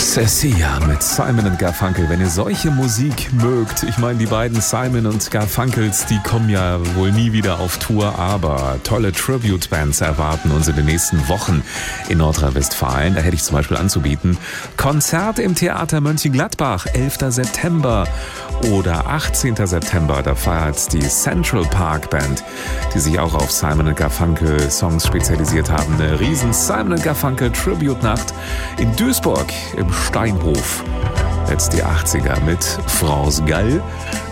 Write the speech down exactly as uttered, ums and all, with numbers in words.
Sia mit Simon und Garfunkel. Wenn ihr solche Musik mögt, ich meine, die beiden Simon und Garfunkels, die kommen ja wohl nie wieder auf Tour, aber tolle Tribute-Bands erwarten uns in den nächsten Wochen in Nordrhein-Westfalen. Da hätte ich zum Beispiel anzubieten Konzert im Theater Mönchengladbach, elfter September oder achtzehnter September. Da feiert die Central Park Band, die sich auch auf Simon und Garfunkel Songs spezialisiert haben, eine riesen Simon und Garfunkel Tribute-Nacht in Duisburg im Steinhof. Jetzt die achtziger mit France Gall.